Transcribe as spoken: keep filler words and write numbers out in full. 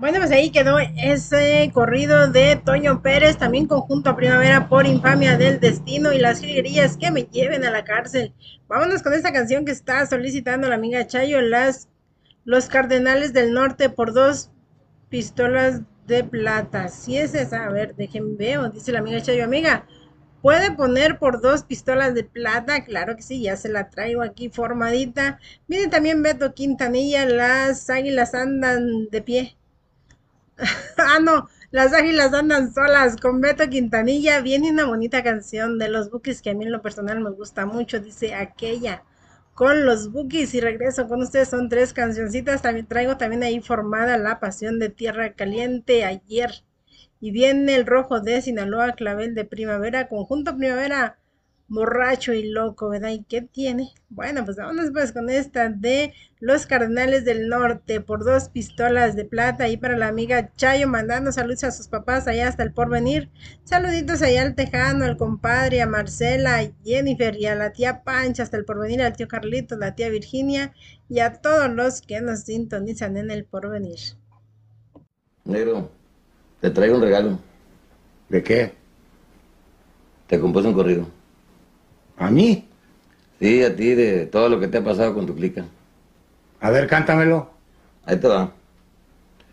Bueno, pues ahí quedó ese corrido de Toño Pérez, también conjunto a Primavera por Infamia del Destino y las jilguerillas que me lleven a la cárcel. Vámonos con esta canción que está solicitando la amiga Chayo, las Los Cardenales del Norte por dos pistolas de plata. Si es esa, a ver, déjenme ver, dice la amiga Chayo, amiga, ¿puede poner por dos pistolas de plata? Claro que sí, ya se la traigo aquí formadita. Miren también Beto Quintanilla, las águilas andan de pie. Ah, no, las águilas andan solas con Beto Quintanilla. Viene una bonita canción de los Bukis que a mí en lo personal me gusta mucho. Dice aquella con los Bukis y regreso con ustedes. Son tres cancioncitas. También traigo también ahí formada La Pasión de Tierra Caliente ayer. Y viene el rojo de Sinaloa, clavel de primavera, conjunto primavera, borracho y loco, ¿verdad? ¿Y qué tiene? Bueno, pues vámonos pues con esta de los Cardenales del Norte por dos pistolas de plata. Y para la amiga Chayo, mandando saludos a sus papás allá hasta el porvenir. Saluditos allá al Tejano, al compadre, a Marcela, a Jennifer y a la tía Pancha hasta el porvenir, al tío Carlitos, la tía Virginia y a todos los que nos sintonizan en el porvenir. Negro, te traigo un regalo. ¿De qué? Te compuse un corrido. ¿A mí? Sí, a ti, de todo lo que te ha pasado con tu clica. A ver, cántamelo. Ahí te va.